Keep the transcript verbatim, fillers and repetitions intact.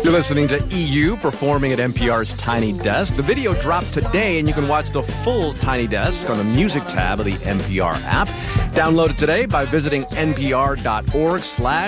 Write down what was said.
You're listening to E U performing at N P R's Tiny Desk. The video dropped today, and you can watch the full Tiny Desk on the Music tab of the N P R app. Download it today by visiting npr.org slash